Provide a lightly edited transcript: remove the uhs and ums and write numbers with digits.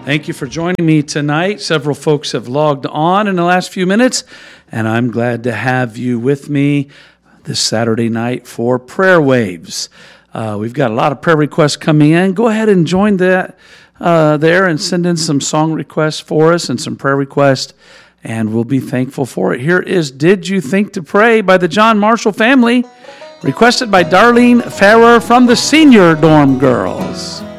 Thank you for joining me tonight. Several folks have logged on in the last few minutes, and I'm glad to have you with me this Saturday night for Prayer Waves. We've got a lot of prayer requests coming in. Go ahead and join that there and send in some song requests for us and some prayer requests, and we'll be thankful for it. Here is Did You Think to Pray by the John Marshall family, requested by Darlene Farrer from the Senior Dorm Girls.